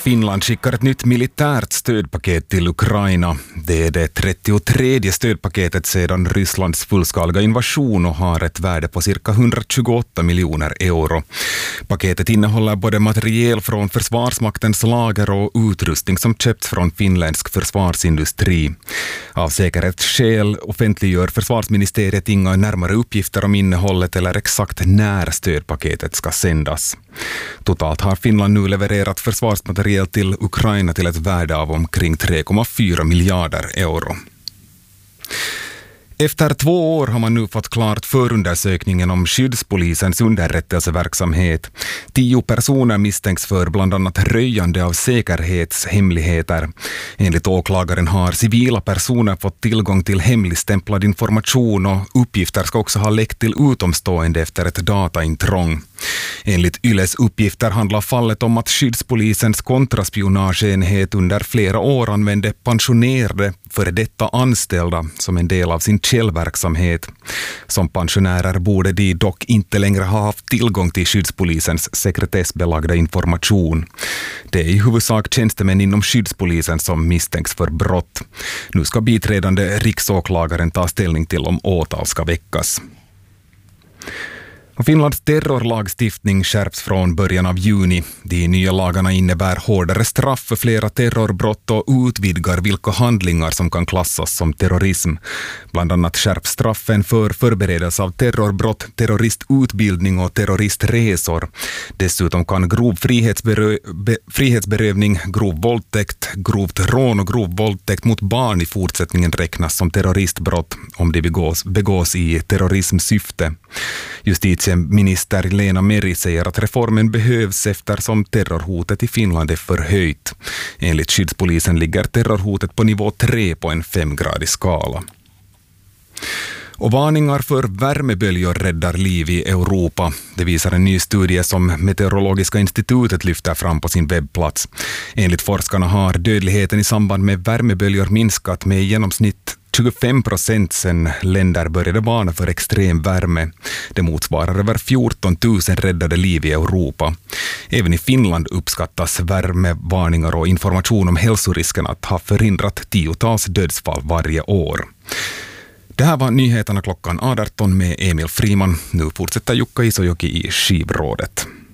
Finland skickar ett nytt militärt stödpaket till Ukraina. Det är det 33:e stödpaketet sedan Rysslands fullskaliga invasion och har ett värde på cirka 128 miljoner euro. Paketet innehåller både materiel från Försvarsmaktens lager och utrustning som köpts från finländsk försvarsindustri. Av säkerhetsskäl offentliggör försvarsministeriet inga närmare uppgifter om innehållet eller exakt när stödpaketet ska sändas. Totalt har Finland nu levererat försvarsmateriel till Ukraina till ett värde av omkring 3,4 miljarder euro. Efter 2 år har man nu fått klart förundersökningen om skyddspolisens underrättelseverksamhet. 10 personer misstänks för bland annat röjande av säkerhetshemligheter. Enligt åklagaren har civila personer fått tillgång till hemligstämplad information och uppgifter ska också ha läckt till utomstående efter ett dataintrång. Enligt Yles uppgifter handlar fallet om att skyddspolisens kontraspionageenhet under flera år använde pensionerade före detta anställda som en del av sin källverksamhet. Som pensionärer borde de dock inte längre ha haft tillgång till skyddspolisens sekretessbelagda information. Det är i huvudsak tjänstemän inom skyddspolisen som misstänks för brott. Nu ska biträdande riksåklagaren ta ställning till om åtal ska väckas. Finlands terrorlagstiftning skärps från början av juni. De nya lagarna innebär hårdare straff för flera terrorbrott och utvidgar vilka handlingar som kan klassas som terrorism. Bland annat skärps straffen för förberedelse av terrorbrott, terroristutbildning och terroristresor. Dessutom kan grov frihetsberövning, grov våldtäkt, grovt rån och grov våldtäkt mot barn i fortsättningen räknas som terroristbrott om det begås i terrorismsyfte. Justitieminister Lena Meri säger att reformen behövs eftersom terrorhotet i Finland är förhöjt. Enligt skyddspolisen ligger terrorhotet på nivå 3 på en 5-gradig skala. Och varningar för värmeböljor räddar liv i Europa. Det visar en ny studie som Meteorologiska institutet lyfter fram på sin webbplats. Enligt forskarna har dödligheten i samband med värmeböljor minskat med i genomsnitt 25% sedan länder började varna för extrem värme. Det motsvarar över 14 000 räddade liv i Europa. Även i Finland uppskattas värmevarningar och information om hälsorisken att ha förhindrat 10-tals dödsfall varje år. Det här var nyheterna klockan 18 med Emil Friman. Nu fortsätter Jukka Isojoki i Skivrådet.